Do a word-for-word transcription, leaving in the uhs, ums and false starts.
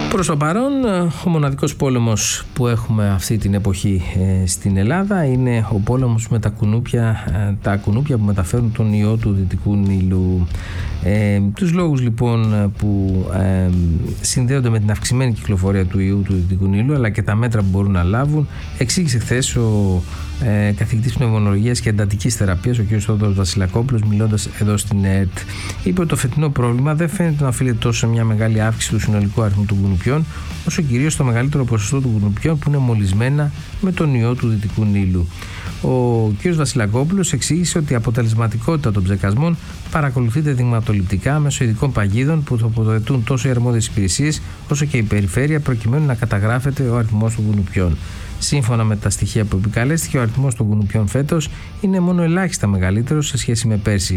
Προς το παρόν, ο μοναδικός πόλεμος που έχουμε αυτή την εποχή ε, στην Ελλάδα είναι ο πόλεμος με τα κουνούπια, ε, τα κουνούπια που μεταφέρουν τον ιό του Δυτικού Νείλου. Ε, τους λόγους λοιπόν που ε, συνδέονται με την αυξημένη κυκλοφορία του ιού του Δυτικού Νείλου, αλλά και τα μέτρα που μπορούν να λάβουν, εξήγησε χθες ο ε, καθηγητής πνευμονολογίας και εντατικής θεραπείας, ο κ. Θόδωρος Βασιλακόπουλος, μιλώντας εδώ στην ΕΡΤ. Είπε ότι το φετινό πρόβλημα δεν φαίνεται να οφείλεται τόσο σε μια μεγάλη αύξηση του συνολικού αριθμού των κουνουπιών, όσο κυρίως στο μεγαλύτερο ποσοστό των κουνουπιών που είναι μολυσμένα με τον ιό του Δυτικού Νείλου. Ο κ. Βασιλακόπουλος εξήγησε ότι η αποτελεσματικότητα των ψεκασμών παρακολουθείται δειγματοληπτικά μέσω ειδικών παγίδων που τοποθετούν τόσο οι αρμόδιες υπηρεσίες όσο και η περιφέρεια, προκειμένου να καταγράφεται ο αριθμός των κουνουπιών. Σύμφωνα με τα στοιχεία που επικαλέστηκε, ο αριθμός των κουνουπιών φέτος είναι μόνο ελάχιστα μεγαλύτερος σε σχέση με πέρσι.